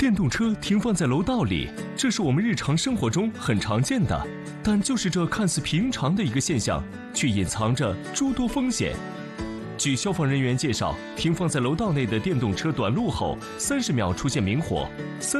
电动车停放在楼道里，这是我们日常生活中很常见的，但就是这看似平常的一个现象，却隐藏着诸多风险。据消防人员介绍，停放在楼道内的电动车短路后，30秒出现明火。